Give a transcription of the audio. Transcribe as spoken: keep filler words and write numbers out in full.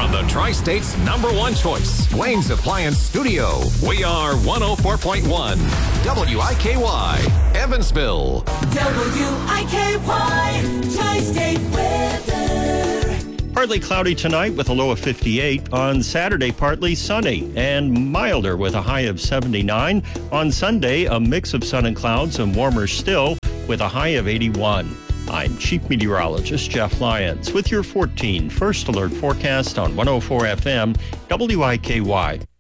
From the Tri-State's number one choice, Wayne's Appliance Studio, we are one oh four point one W I K Y, Evansville. W I K Y, Tri-State weather. Partly cloudy tonight with a low of fifty-eight. On Saturday, partly sunny and milder with a high of seventy-nine. On Sunday, a mix of sun and clouds and warmer still with a high of eighty-one. I'm Chief Meteorologist Jeff Lyons with your fourteen First Alert forecast on one oh four F M W I K Y.